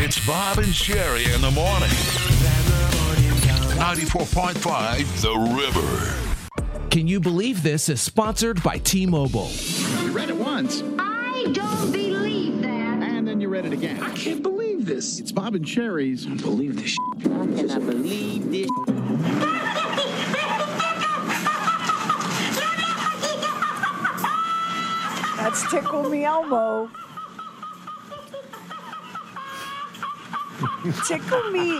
It's Bob and Sherry in the morning. 94.5 The River. Can You Believe This is sponsored by T-Mobile. You read it once. I don't believe that. And then you read it again. I can't believe this. It's Bob and Sherry's. I don't believe this. I cannot believe this. That's Tickle Me Elmo. Tickle Me.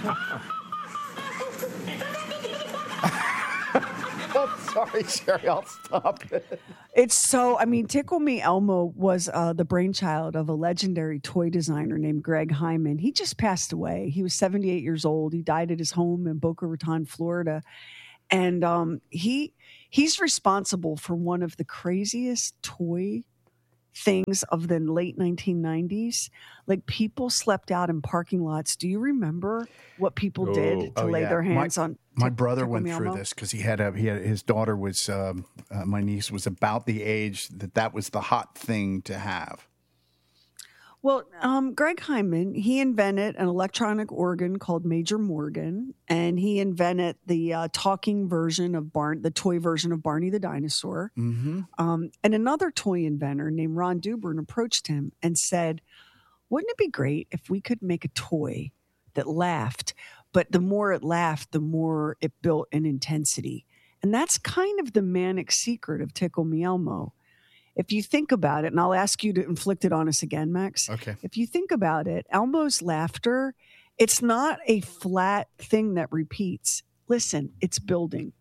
Oh, sorry, Sherry. I'll stop it. Tickle Me Elmo was the brainchild of a legendary toy designer named Greg Hyman. He just passed away. He was 78 years old. He died at his home in Boca Raton, Florida. And he's responsible for one of the craziest toy things of the late 1990s. Like, people slept out in parking lots. Do you remember what people did to lay their hands on? My brother went through this because he had his daughter was my niece was about the age that was the hot thing to have. Well, Greg Hyman, he invented an electronic organ called Major Morgan, and he invented the talking version of the toy version of Barney the Dinosaur. Mm-hmm. And another toy inventor named Ron Dubrin approached him and said, wouldn't it be great if we could make a toy that laughed, but the more it laughed, the more it built in intensity? And that's kind of the manic secret of Tickle Me Elmo. If you think about it, and I'll ask you to inflict it on us again, Max. Okay. If you think about it, Elmo's laughter, it's not a flat thing that repeats. Listen, it's building.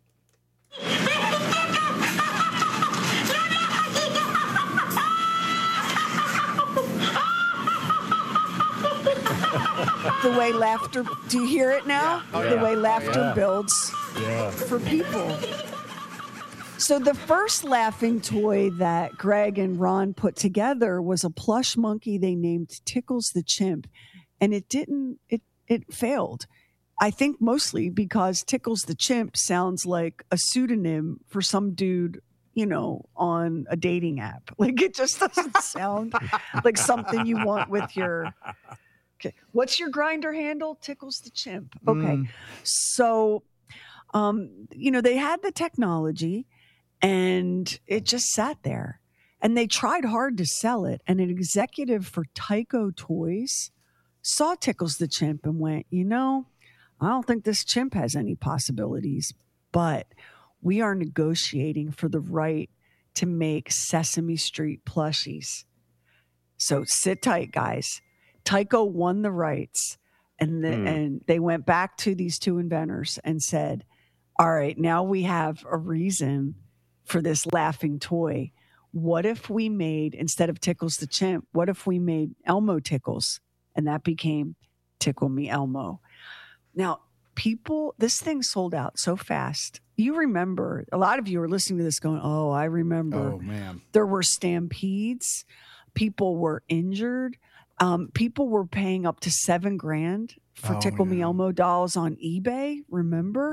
The way laughter, do you hear it now? Yeah. The way laughter builds for people. So the first laughing toy that Greg and Ron put together was a plush monkey they named Tickles the Chimp. And it failed. I think mostly because Tickles the Chimp sounds like a pseudonym for some dude, on a dating app. Like, it just doesn't sound like something you want with your... Okay. What's your grinder handle? Tickles the Chimp. Okay. So, they had the technology, and it just sat there. And they tried hard to sell it. And an executive for Tyco Toys saw Tickles the Chimp and went, I don't think this chimp has any possibilities, but we are negotiating for the right to make Sesame Street plushies. So sit tight, guys. Tyco won the rights, and they went back to these two inventors and said, all right, now we have a reason for this laughing toy. What if we made, instead of Tickles the Chimp, what if we made Elmo Tickles? And that became Tickle Me Elmo. Now, this thing sold out so fast. You remember, a lot of you are listening to this going, oh, I remember. Oh, man. There were stampedes. People were injured. People were paying up to $7,000 for Tickle Me Elmo dolls on eBay. Remember?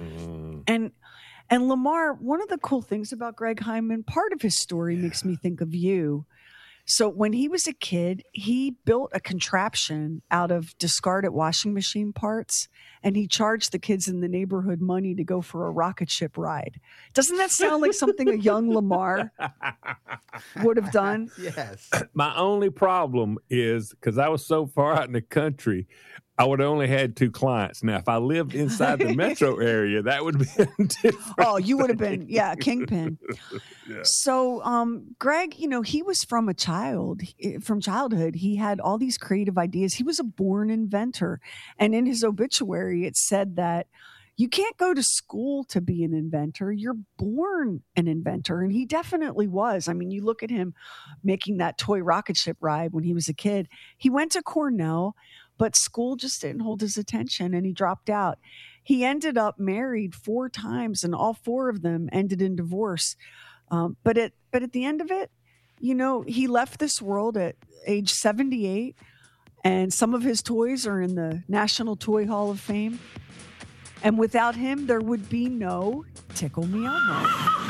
And Lamar, one of the cool things about Greg Hyman, part of his story makes me think of you. So when he was a kid, he built a contraption out of discarded washing machine parts, and he charged the kids in the neighborhood money to go for a rocket ship ride. Doesn't that sound like something a young Lamar would have done? Yes. My only problem is, because I was so far out in the country, I would have only had 2 clients. Now, if I lived inside the metro area, that would be different. Oh, you would have been, kingpin. Yeah. So, Greg, he was from childhood. He had all these creative ideas. He was a born inventor. And in his obituary, it said that you can't go to school to be an inventor. You're born an inventor. And he definitely was. I mean, you look at him making that toy rocket ship ride when he was a kid. He went to Cornell, but school just didn't hold his attention, and he dropped out. He ended up married 4 times, and all 4 of them ended in divorce. But at the end of it, he left this world at age 78, and some of his toys are in the National Toy Hall of Fame. And without him, there would be no Tickle Me Elmo.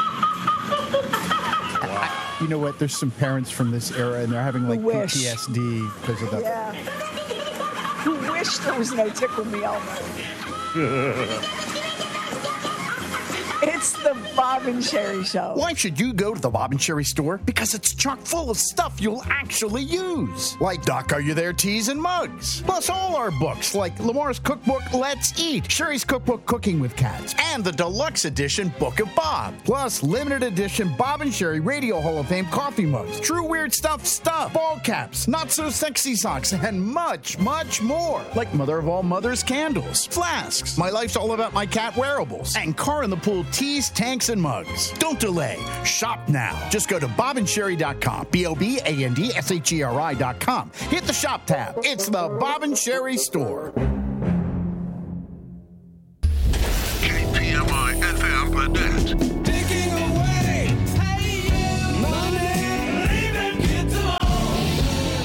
You know what? There's some parents from this era, and they're having like PTSD because of that. Yeah. wish there was no Tickle Me Elmo. It's the Bob and Sherry Show. Why should you go to the Bob and Sherry store? Because it's chock full of stuff you'll actually use. Like Doc, Are You There teas and mugs. Plus all our books like Lamar's cookbook, Let's Eat, Sherry's cookbook, Cooking with Cats, and the deluxe edition Book of Bob. Plus limited edition Bob and Sherry Radio Hall of Fame coffee mugs, True Weird Stuff, ball caps, Not So Sexy socks, and much, much more. Like Mother of All Mothers candles, flasks, My Life's All About My Cat wearables, and Car in the Pool teas, tanks, and mugs. Don't delay. Shop now. Just go to bobandsherry.com. BOBANDSHERI.com. Hit the shop tab. It's the Bob and Sherry store. KPMI FM Burnett. Taking away money, leaving kids alone.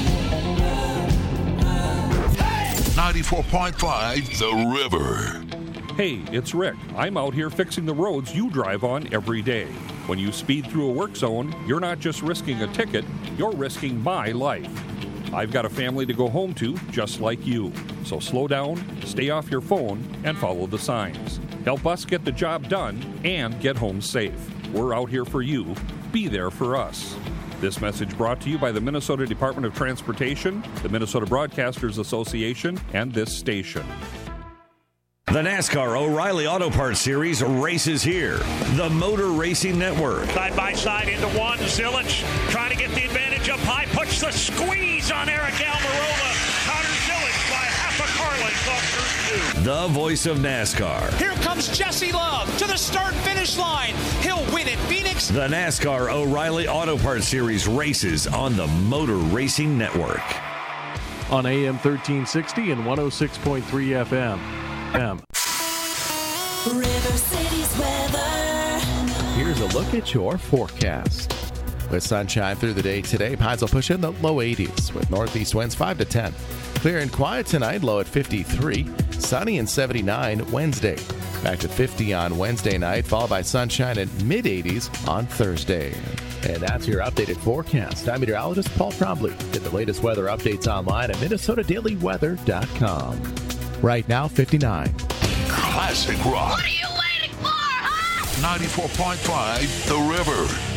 94.5 The River. Hey, it's Rick. I'm out here fixing the roads you drive on every day. When you speed through a work zone, you're not just risking a ticket, you're risking my life. I've got a family to go home to, just like you. So slow down, stay off your phone, and follow the signs. Help us get the job done and get home safe. We're out here for you. Be there for us. This message brought to you by the Minnesota Department of Transportation, the Minnesota Broadcasters Association, and this station. The NASCAR O'Reilly Auto Parts Series races here. The Motor Racing Network. Side by side into one. Zilich trying to get the advantage up high. Puts the squeeze on Eric Almirola. Connor Zilich by half a car length off through 2. The voice of NASCAR. Here comes Jesse Love to the start-finish line. He'll win at Phoenix. The NASCAR O'Reilly Auto Parts Series races on the Motor Racing Network. On AM 1360 and 106.3 FM. River City's weather. Here's a look at your forecast. With sunshine through the day today, highs will push in the low 80s with northeast winds 5 to 10. Clear and quiet tonight, low at 53. Sunny and 79 Wednesday. Back to 50 on Wednesday night, followed by sunshine at mid-80s on Thursday. And that's your updated forecast. I'm meteorologist Paul Trombley. Get the latest weather updates online at MinnesotaDailyWeather.com. Right now, 59. Classic rock. What are you waiting for, huh? 94.5 The River.